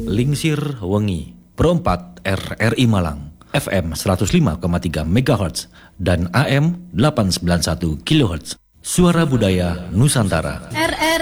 Lingsir Wengi, Pro 4 RRI Malang, FM 105,3 MHz dan AM 891 kHz. Suara Budaya Nusantara. RRI